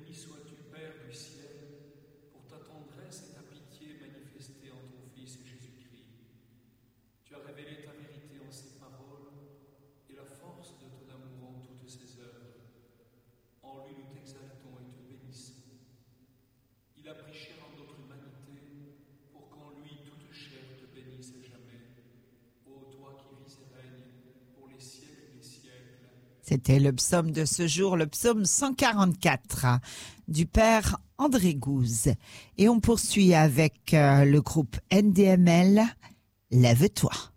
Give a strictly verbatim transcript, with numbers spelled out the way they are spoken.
Béni sois-tu, Père du ciel, pour ta tendresse et ta pitié manifestées en ton Fils Jésus-Christ. Tu as révélé ta vérité en ses paroles et la force de ton amour en toutes ses œuvres. En lui nous t'exaltons et te bénissons. Il a pris chair en notre humanité pour qu'en lui toute chair te bénisse jamais. Ô toi qui vis et règnes pour les siècles des siècles. C'était le psaume de ce jour, le psaume cent quarante-quatre du père André Gouze. Et on poursuit avec euh, le groupe N D M L, Lève-toi.